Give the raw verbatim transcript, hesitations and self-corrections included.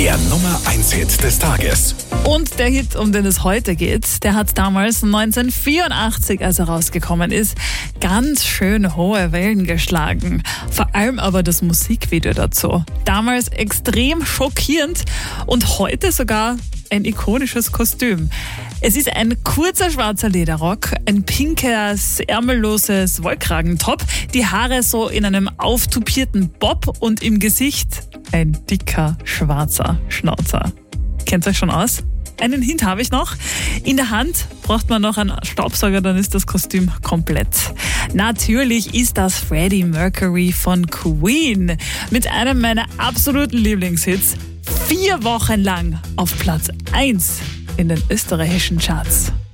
Der Nummer eins Hit des Tages. Und der Hit, um den es heute geht, der hat damals neunzehnhundertvierundachtzig, als er rausgekommen ist, ganz schön hohe Wellen geschlagen. Vor allem aber das Musikvideo dazu. Damals extrem schockierend und heute sogar ein ikonisches Kostüm. Es ist ein kurzer schwarzer Lederrock, ein pinkes, ärmelloses Wollkragentop, die Haare so in einem auftupierten Bob und im Gesicht ein dicker, schwarzer Schnauzer. Kennt ihr euch schon aus? Einen Hint habe ich noch. In der Hand braucht man noch einen Staubsauger, dann ist das Kostüm komplett. Natürlich ist das Freddie Mercury von Queen mit einem meiner absoluten Lieblingshits. Vier Wochen lang auf Platz eins in den österreichischen Charts.